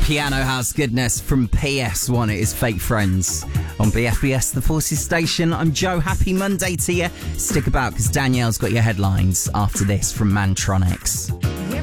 Piano house goodness from PS1. It is Fake Friends on BFBS, the Forces Station. I'm Joe. Happy Monday to you. Stick about because Danielle's got your headlines after this from Mantronix.